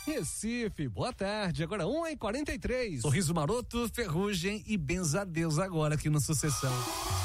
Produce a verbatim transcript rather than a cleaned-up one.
Recife, boa tarde, agora um e quarenta e três. Sorriso Maroto, Ferrugem e Benzadeus agora aqui no Sucessão.